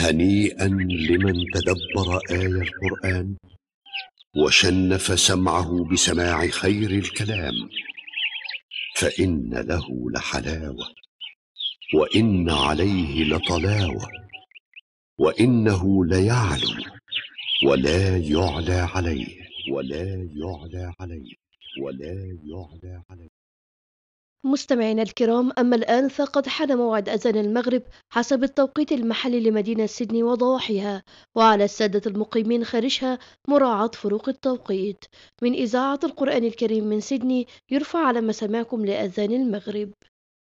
هنيئا لمن تدبر آي القرآن وشنف سمعه بسماع خير الكلام، فإن له لحلاوة وإن عليه لطلاوة، وإنه ليعلو ولا يعلى عليه، ولا يعلى عليه، ولا يعلى عليه. مستمعينا الكرام، أما الآن فقد حان موعد أذان المغرب حسب التوقيت المحلي لمدينة سيدني وضواحيها، وعلى السادة المقيمين خارجها مراعاة فروق التوقيت. من إذاعة القرآن الكريم من سيدني يرفع على مسامعكم لأذان المغرب.